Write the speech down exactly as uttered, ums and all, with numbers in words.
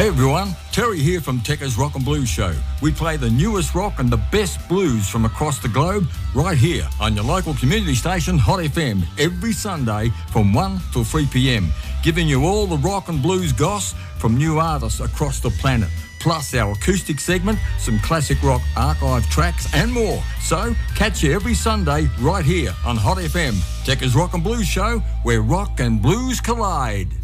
Hey everyone, Terry here from Tekka's Rock and Blues Show. We play the newest rock and the best blues from across the globe right here on your local community station Hot F M every Sunday from one till three p.m, giving you all the rock and blues goss from new artists across the planet, plus our acoustic segment, some classic rock archive tracks and more. So catch you every Sunday right here on Hot F M, Tekka's Rock and Blues Show, where rock and blues collide.